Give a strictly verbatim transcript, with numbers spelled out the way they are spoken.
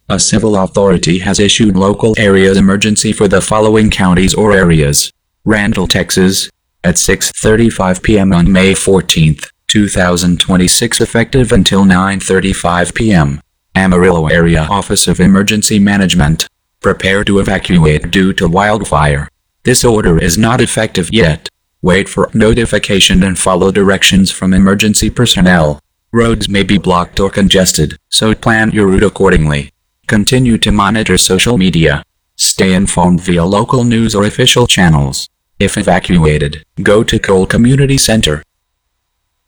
A civil authority has issued local areas emergency for the following counties or areas. Randall, Texas, at six thirty-five p m on May fourteenth, two thousand twenty-six, effective until nine thirty-five p m Amarillo Area Office of Emergency Management. Prepare to evacuate due to wildfire. This order is not effective yet. Wait for notification and follow directions from emergency personnel. Roads may be blocked or congested, so plan your route accordingly. Continue to monitor social media. Stay informed via local news or official channels. If evacuated, go to Cole Community Center.